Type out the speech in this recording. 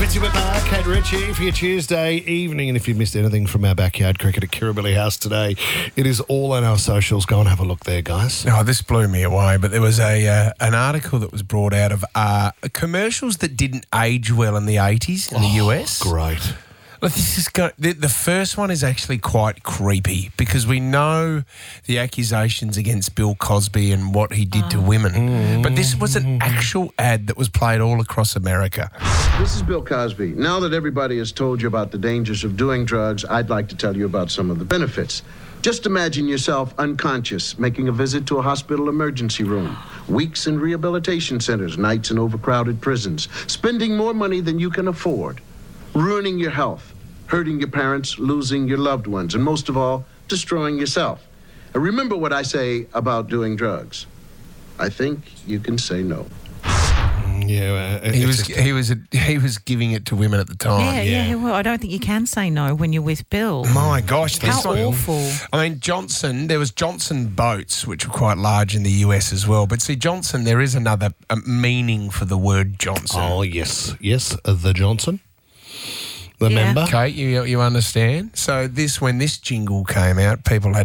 Fitzy with Kate Ritchie for your Tuesday evening. And if you've missed anything from our backyard cricket at Kirribilli House today, it is all on our socials. Go and have a look there, guys. Oh, this blew me away, but there was an article that was brought out of commercials that didn't age well in the 80s in the US. Great. Look, the first one is actually quite creepy because we know the accusations against Bill Cosby and what he did to women. But this was an actual ad that was played all across America. This is Bill Cosby. Now that everybody has told you about the dangers of doing drugs, I'd like to tell you about some of the benefits. Just imagine yourself unconscious, making a visit to a hospital emergency room, weeks in rehabilitation centers, nights in overcrowded prisons, spending more money than you can afford, ruining your health, hurting your parents, losing your loved ones, and most of all, destroying yourself. And remember what I say about doing drugs. I think you can say no. Yeah, He was giving it to women at the time. Yeah. Well, I don't think you can say no when you're with Bill. My gosh, this How one. awful. I mean, there was Johnson boats, which were quite large in the US as well. But see, Johnson, there is another meaning for the word Johnson. Oh, yes. Yes, the Johnson. Remember? Okay, you understand? So when this jingle came out, people had